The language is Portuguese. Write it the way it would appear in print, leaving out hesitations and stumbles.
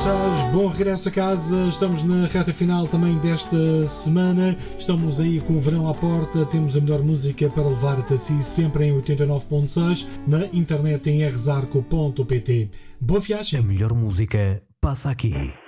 achas? Bom regresso a casa. Estamos na reta final também desta semana. Estamos aí com o verão à porta. Temos a melhor música para levar até si, sempre em 89.6, na internet em rzarco.pt. Boa viagem. A melhor música passa aqui.